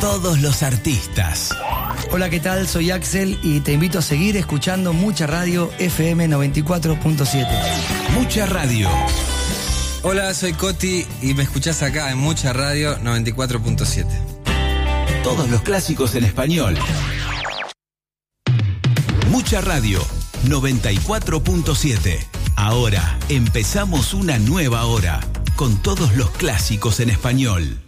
Todos los artistas. Hola, ¿qué tal? Soy Axel y te invito a seguir escuchando Mucha Radio FM 94.7. Mucha Radio. Hola, soy Coti y me escuchás acá en Mucha Radio 94.7. Todos los clásicos en español. Mucha Radio 94.7. Ahora empezamos una nueva hora con todos los clásicos en español.